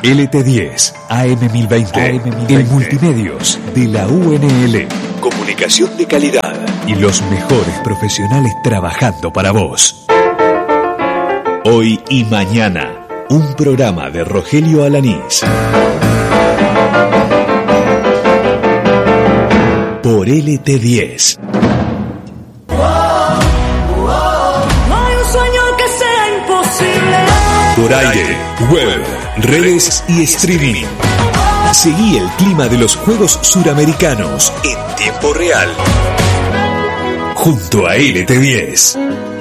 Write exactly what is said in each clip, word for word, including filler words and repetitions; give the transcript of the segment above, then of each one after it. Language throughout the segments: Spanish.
L T diez, A M mil veinte, A M mil veinte, el multimedios de la U N L. Comunicación de calidad y los mejores profesionales trabajando para vos. Hoy y mañana, un programa de Rogelio Alanís. Por L T diez. Por aire, web, redes y streaming. Seguí el clima de los Juegos Suramericanos en tiempo real. Junto a L T diez.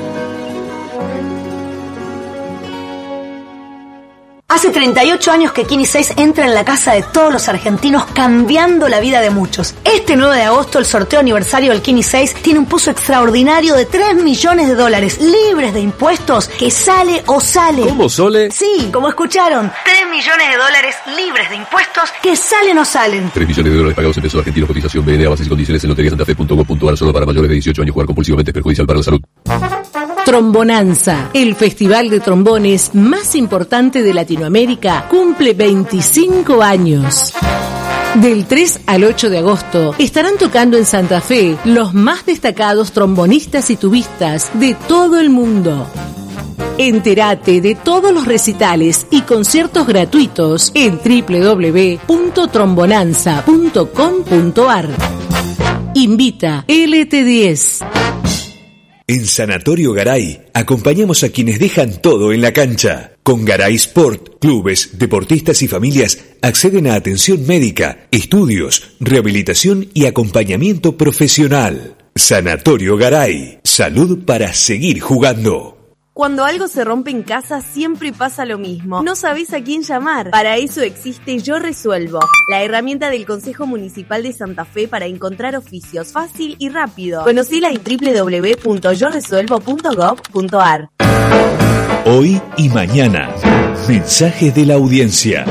Hace treinta y ocho años que Kini seis entra en la casa de todos los argentinos, cambiando la vida de muchos. Este nueve de agosto, el sorteo aniversario del Kini seis tiene un pozo extraordinario de tres millones de dólares, libres de impuestos, que sale o sale. ¿Cómo, Sole? Sí, como escucharon, tres millones de dólares libres de impuestos, que salen o salen. tres millones de dólares pagados en pesos argentinos, cotización B N A, bases y condiciones en lotería santa fe punto gov punto ar, solo para mayores de dieciocho años. Jugar compulsivamente es perjudicial para la salud. Trombonanza, el festival de trombones más importante de Latinoamérica, cumple veinticinco años. Del tres al ocho de agosto estarán tocando en Santa Fe los más destacados trombonistas y tubistas de todo el mundo. Entérate de todos los recitales y conciertos gratuitos en doble u doble u doble u punto trombonanza punto com punto ar. Invita L T diez. En Sanatorio Garay, acompañamos a quienes dejan todo en la cancha. Con Garay Sport, clubes, deportistas y familias acceden a atención médica, estudios, rehabilitación y acompañamiento profesional. Sanatorio Garay, salud para seguir jugando. Cuando algo se rompe en casa siempre pasa lo mismo. No sabés a quién llamar. Para eso existe Yo Resuelvo, la herramienta del Consejo Municipal de Santa Fe para encontrar oficios fácil y rápido. Conocila en doble u doble u doble u punto yo resuelvo punto gov punto ar. Hoy y mañana, mensajes de la audiencia.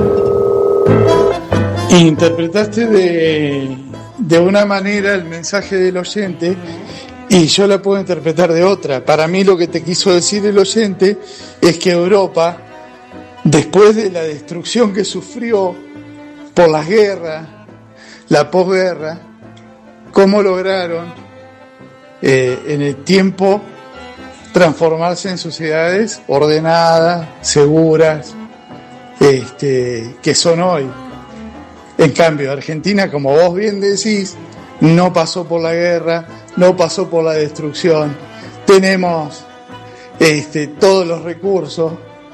Interpretaste de, de una manera el mensaje del oyente y yo la puedo interpretar de otra. Para mí lo que te quiso decir el oyente es que Europa, después de la destrucción que sufrió por las guerras, la posguerra, cómo lograron eh, en el tiempo transformarse en sociedades ordenadas, seguras, este, que son hoy. En cambio, Argentina, como vos bien decís, no pasó por la guerra, no pasó por la destrucción. Tenemos este, todos los recursos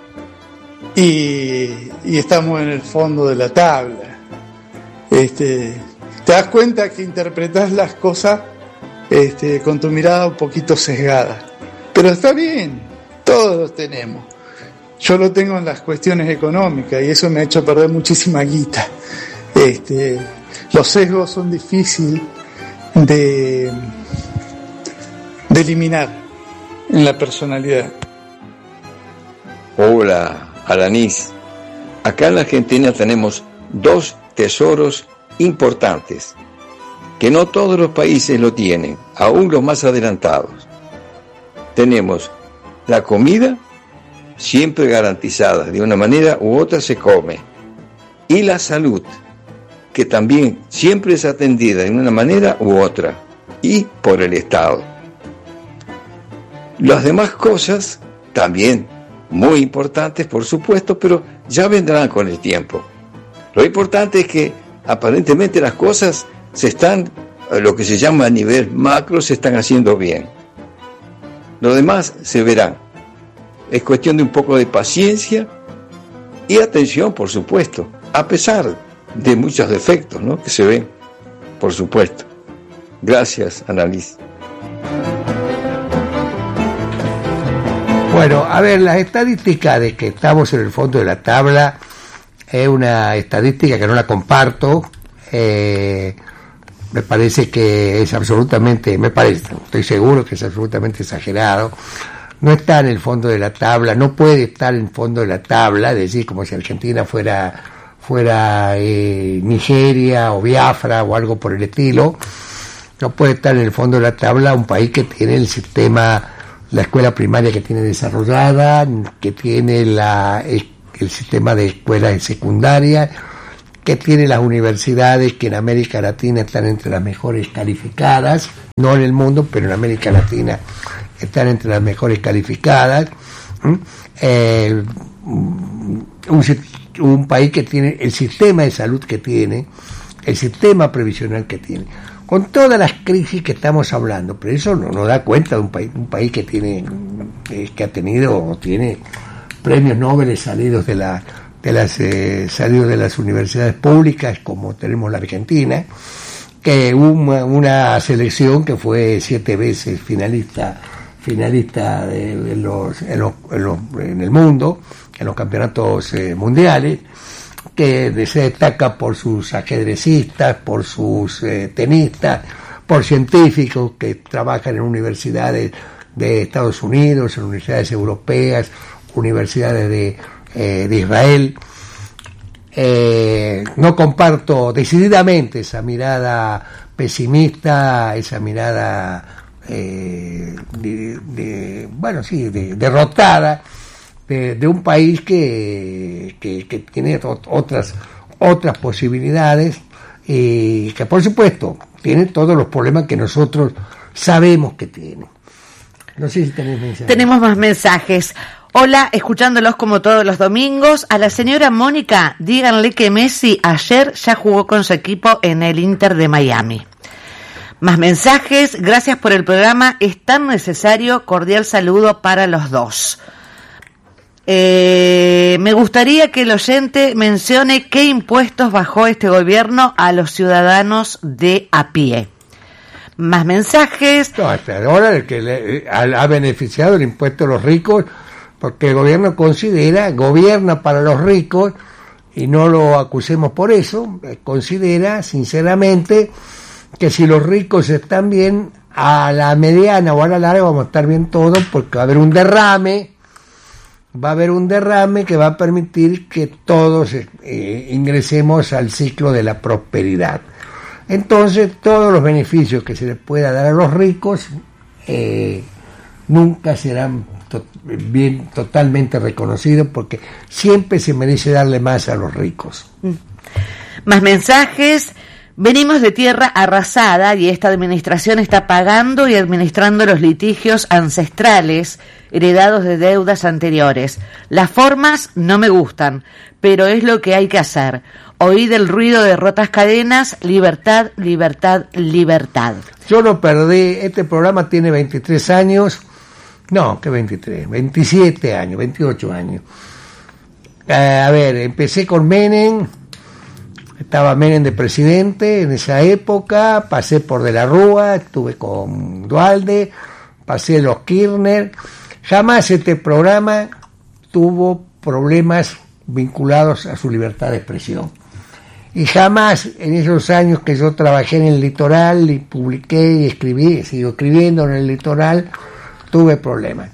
y, y estamos en el fondo de la tabla. Este, te das cuenta que interpretás las cosas este, con tu mirada un poquito sesgada. Pero está bien, todos los tenemos. Yo lo tengo en las cuestiones económicas y eso me ha hecho perder muchísima guita. Este, los sesgos son difíciles de, de eliminar en la personalidad. Hola, Alanís. Acá en la Argentina tenemos dos tesoros importantes que no todos los países lo tienen, aún los más adelantados. Tenemos la comida siempre garantizada, de una manera u otra se come, y la salud, que también siempre es atendida de una manera u otra, y por el Estado. Las demás cosas, también muy importantes, por supuesto, pero ya vendrán con el tiempo. Lo importante es que aparentemente las cosas se están, lo que se llama a nivel macro, se están haciendo bien. Lo demás se verá. Es cuestión de un poco de paciencia y atención, por supuesto, a pesar de muchos defectos, ¿no?, que se ven, por supuesto. Gracias, Annalise. Bueno, a ver, las estadísticas de que estamos en el fondo de la tabla es una estadística que no la comparto. Eh, me parece que es absolutamente, me parece, estoy seguro que es absolutamente exagerado. No está en el fondo de la tabla, no puede estar en el fondo de la tabla, es decir, como si Argentina fuera fuera eh, Nigeria o Biafra o algo por el estilo. No puede estar en el fondo de la tabla un país que tiene el sistema, la escuela primaria que tiene desarrollada, que tiene la el sistema de escuelas secundarias, que tiene las universidades que en América Latina están entre las mejores calificadas, no en el mundo, pero en América Latina están entre las mejores calificadas. Eh, un, un país que tiene el sistema de salud que tiene, el sistema previsional que tiene, con todas las crisis que estamos hablando, pero eso no nos da cuenta de un país, un país que tiene, eh, que ha tenido o tiene premios Nobel salidos de la de las eh, salidos de las universidades públicas, como tenemos la Argentina, que una, una selección que fue siete veces finalista finalista de, de los, en, los, en, los, en el mundo, en los campeonatos eh, mundiales, que se destaca por sus ajedrecistas, por sus eh, tenistas, por científicos que trabajan en universidades de Estados Unidos, en universidades europeas, universidades de, eh, de Israel. Eh, no comparto decididamente esa mirada pesimista, esa mirada eh, de, de, bueno, sí, de, derrotada de, de un país que, que, que tiene otras, otras posibilidades y que, por supuesto, tiene todos los problemas que nosotros sabemos que tiene. No sé si tenés mensajes. Tenemos más mensajes. Hola, escuchándolos como todos los domingos. A la señora Mónica, díganle que Messi ayer ya jugó con su equipo en el Inter de Miami. Más mensajes. Gracias por el programa. Es tan necesario. Cordial saludo para los dos. Eh, me gustaría que el oyente mencione qué impuestos bajó este gobierno a los ciudadanos de a pie. Más mensajes. No, hasta ahora el que le, ha beneficiado el impuesto a los ricos, porque el gobierno considera, gobierna para los ricos, y no lo acusemos por eso, considera sinceramente que si los ricos están bien, a la mediana o a la larga vamos a estar bien todos, porque va a haber un derrame, va a haber un derrame que va a permitir que todos eh, ingresemos al ciclo de la prosperidad. Entonces, todos los beneficios que se les pueda dar a los ricos eh, nunca serán to- bien totalmente reconocidos, porque siempre se merece darle más a los ricos. Más mensajes. Venimos de tierra arrasada y esta administración está pagando y administrando los litigios ancestrales heredados de deudas anteriores. Las formas no me gustan, pero es lo que hay que hacer. Oí del ruido de rotas cadenas, libertad, libertad, libertad. Yo lo perdí, este programa tiene veintitrés años, no, que veintitrés, veintisiete años, veintiocho años. Eh, a ver, empecé con Menem, estaba Menem de presidente en esa época, pasé por De la Rúa, estuve con Duhalde, pasé los Kirchner. Jamás este programa tuvo problemas vinculados a su libertad de expresión. Y jamás en esos años que yo trabajé en el litoral y publiqué y escribí, sigo escribiendo en el litoral, tuve problemas.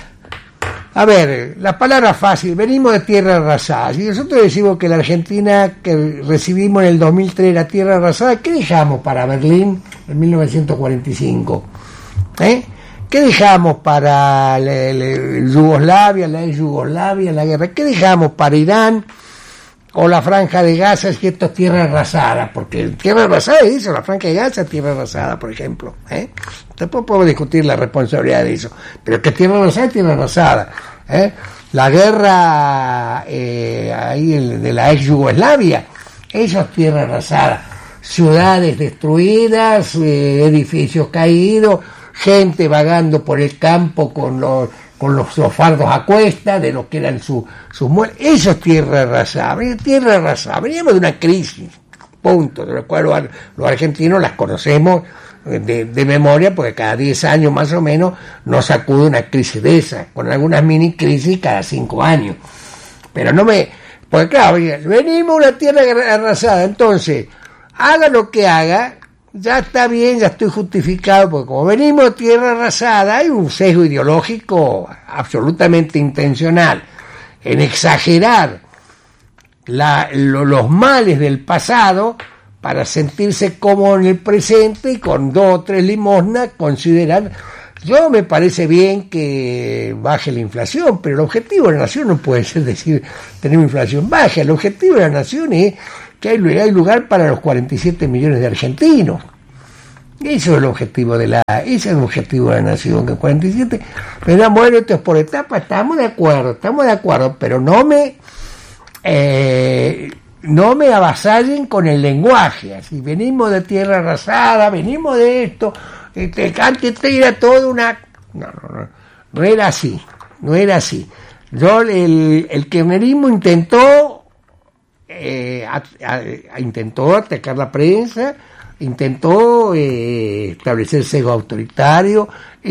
A ver, la palabra fácil, venimos de tierra arrasada. Si nosotros decimos que la Argentina que recibimos en el dos mil tres era tierra arrasada, ¿qué dejamos para Berlín en mil novecientos cuarenta y cinco? ¿Eh? ¿Qué dejamos para la, la, Yugoslavia, la ex Yugoslavia, la guerra? ¿Qué dejamos para Irán o la Franja de Gaza si esto es tierra arrasada? Porque tierra arrasada es eso, la Franja de Gaza es tierra arrasada, por ejemplo. ¿eh? Después podemos discutir la responsabilidad de eso, pero que tierra arrasada es tierra arrasada. ¿eh? La guerra eh, ahí de la ex Yugoslavia, eso es tierra arrasada. Ciudades destruidas, eh, edificios caídos, gente vagando por el campo con los con los, los fardos a cuesta de lo que eran su, sus muertes. Eso es tierra arrasada, tierra arrasada. Veníamos de una crisis, punto, de lo cual los, los argentinos las conocemos de, de memoria, porque cada diez años más o menos nos sacude una crisis de esa, con algunas mini crisis cada cinco años. Pero no me... Porque claro, venimos de una tierra arrasada, entonces, haga lo que haga, ya está bien, ya estoy justificado, porque como venimos de tierra arrasada, hay un sesgo ideológico absolutamente intencional en exagerar la, lo, los males del pasado para sentirse cómodo en el presente y con dos o tres limosnas considerar Yo me parece bien que baje la inflación, pero el objetivo de la nación no puede ser decir tener inflación baja. El objetivo de la nación es que hay, hay lugar para los cuarenta y siete millones de argentinos. Eso es el objetivo de la, ese es el objetivo de la nación, que cuarenta y siete. Pero bueno, esto es por etapa, estamos de acuerdo, estamos de acuerdo, pero no me eh, no me avasallen con el lenguaje. Así venimos de tierra arrasada, venimos de esto. Este, antes era todo una... No, no, no, no era así, no era así. Yo, el, el kirchnerismo intentó, eh, a, a, a, intentó atacar la prensa, intentó eh, establecer sesgo autoritario,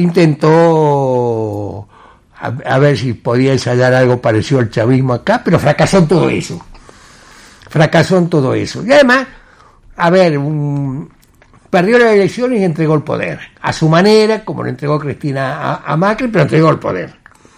intentó a, a ver si podía ensayar algo parecido al chavismo acá, pero fracasó en todo eso. Fracasó en todo eso. Y además, a ver... un perdió las elecciones y entregó el poder. A su manera, como lo entregó Cristina a, a Macri, pero entregó el poder.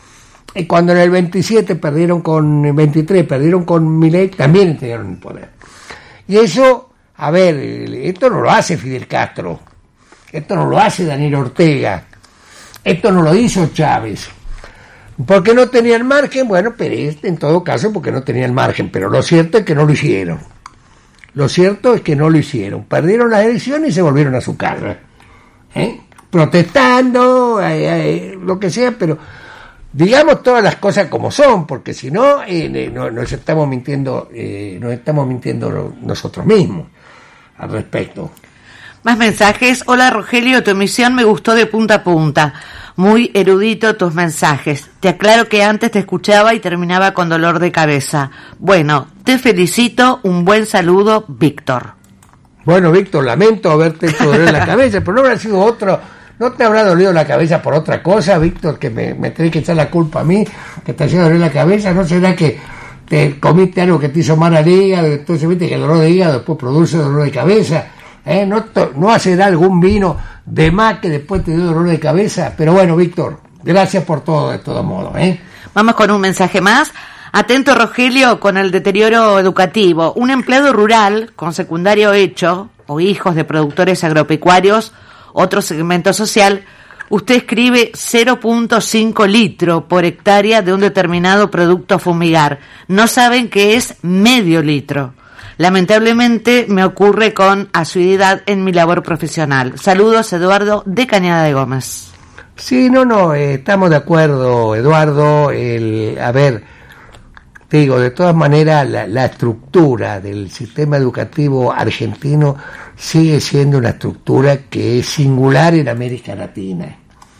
Y cuando en el veintisiete perdieron con, el veintitrés perdieron con Milei, también entregaron el poder. Y eso, a ver, esto no lo hace Fidel Castro. Esto no lo hace Daniel Ortega. Esto no lo hizo Chávez. ¿Por qué no tenía el margen? Bueno, pero este, en todo caso, porque no tenía el margen. Pero lo cierto es que no lo hicieron. Lo cierto es que no lo hicieron. Perdieron las elecciones y se volvieron a su casa. ¿Eh? Protestando, eh, eh, lo que sea, pero digamos todas las cosas como son, porque si no, eh, no nos estamos mintiendo, eh, nos estamos mintiendo nosotros mismos al respecto. Más mensajes. Hola Rogelio, tu emisión me gustó de punta a punta. Muy erudito tus mensajes. Te aclaro que antes te escuchaba y terminaba con dolor de cabeza. Bueno, te felicito. Un buen saludo, Víctor. Bueno, Víctor, lamento haberte hecho doler la cabeza, pero no habrá sido otro. ¿No te habrá dolido la cabeza por otra cosa, Víctor? Que me, me tenés que echar la culpa a mí, que te hacía doler la cabeza. ¿No será que te comiste algo que te hizo mal al hígado? Entonces viste que el dolor de hígado después produce dolor de cabeza. ¿Eh? ¿No, no hacerá algún vino de más que después te dio dolor de cabeza? Pero bueno, Víctor, gracias por todo, de todo modo. ¿eh? Vamos con un mensaje más. Atento, Rogelio, con el deterioro educativo. Un empleado rural con secundario hecho, o hijos de productores agropecuarios, otro segmento social, usted escribe cero punto cinco litro por hectárea de un determinado producto a fumigar. No saben que es medio litro. Lamentablemente me ocurre con asiduidad en mi labor profesional. Saludos, Eduardo, de Cañada de Gómez. Sí, no, no, eh, estamos de acuerdo, Eduardo. El, a ver, te digo, de todas maneras, la, la estructura del sistema educativo argentino sigue siendo una estructura que es singular en América Latina.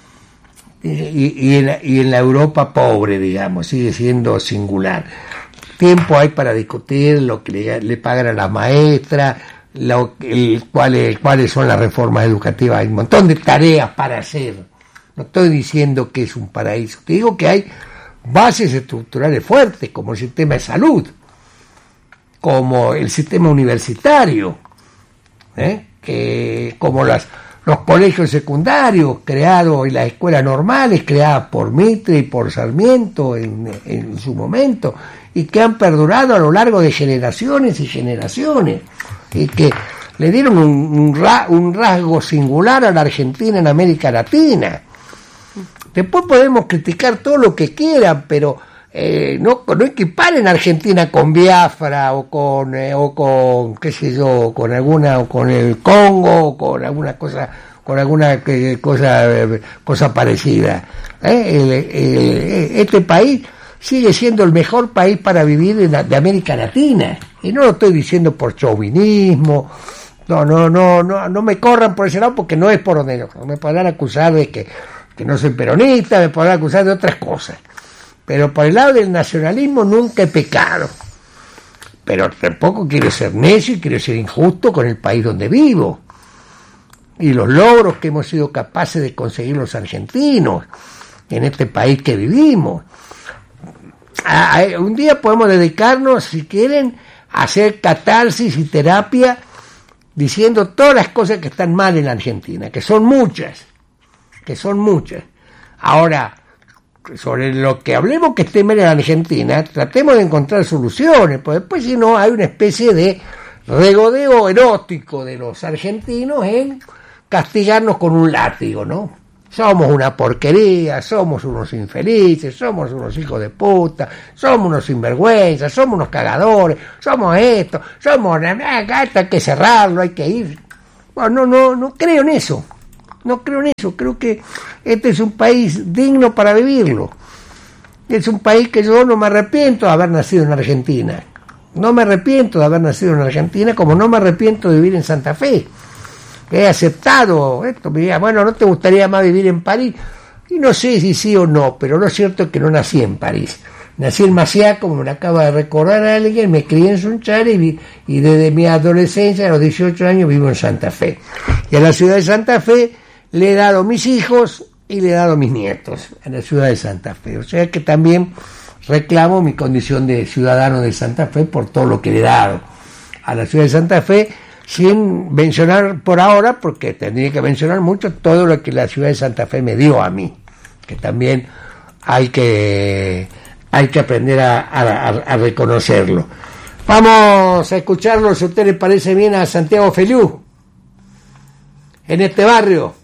Y, y, en, y en la Europa pobre, digamos, sigue siendo singular. Tiempo hay para discutir lo que le, le pagan a las maestras, lo, el, cuáles, cuáles son las reformas educativas. Hay un montón de tareas para hacer. No estoy diciendo que es un paraíso. Te digo que hay bases estructurales fuertes, como el sistema de salud, como el sistema universitario, ¿eh? que como las los colegios secundarios creados y las escuelas normales creadas por Mitre y por Sarmiento en, en su momento, y que han perdurado a lo largo de generaciones y generaciones, y que le dieron un, un, ra, un rasgo singular a la Argentina en América Latina. Después podemos criticar todo lo que quieran, pero eh, no, no equiparen a Argentina con Biafra o con eh, o con qué sé yo, con alguna o con el Congo o con alguna cosa con alguna eh, cosa eh, cosa parecida. ¿eh? El, el, este país sigue siendo el mejor país para vivir en la, de América Latina, y no lo estoy diciendo por chauvinismo. No, no, no, no, no me corran por ese lado, porque no es por donde no, me podrán acusar de que, que no soy peronista, me podrán acusar de otras cosas. Pero por el lado del nacionalismo nunca he pecado. Pero tampoco quiero ser necio y quiero ser injusto con el país donde vivo. Y los logros que hemos sido capaces de conseguir los argentinos en este país que vivimos. A, a, un día podemos dedicarnos, si quieren, a hacer catarsis y terapia diciendo todas las cosas que están mal en la Argentina, que son muchas, que son muchas. Ahora, sobre lo que hablemos que esté mal en la Argentina, tratemos de encontrar soluciones, porque después si no hay una especie de regodeo erótico de los argentinos en castigarnos con un látigo, ¿no? somos una porquería, somos unos infelices, somos unos hijos de puta, somos unos sinvergüenzas, somos unos cagadores, somos esto, somos... Acá hay que cerrarlo, hay que ir. Bueno, no, no, no creo en eso, no creo en eso, creo que este es un país digno para vivirlo. Es un país que yo no me arrepiento de haber nacido en Argentina, no me arrepiento de haber nacido en Argentina, como no me arrepiento de vivir en Santa Fe. He aceptado esto, me diría, bueno, ¿no te gustaría más vivir en París? Y no sé si sí o no, pero lo cierto es que no nací en París. Nací en Maciá, como me lo acaba de recordar a alguien, me crié en Sunchales y, vi, y desde mi adolescencia, a los dieciocho años, vivo en Santa Fe. Y a la ciudad de Santa Fe le he dado mis hijos y le he dado mis nietos, a la ciudad de Santa Fe. O sea que también reclamo mi condición de ciudadano de Santa Fe por todo lo que le he dado a la ciudad de Santa Fe, sin mencionar por ahora, porque tendría que mencionar mucho, todo lo que la ciudad de Santa Fe me dio a mí, que también hay que, hay que aprender a, a, a reconocerlo. Vamos a escucharlo, si a usted le parece bien, a Santiago Feliú, en este barrio.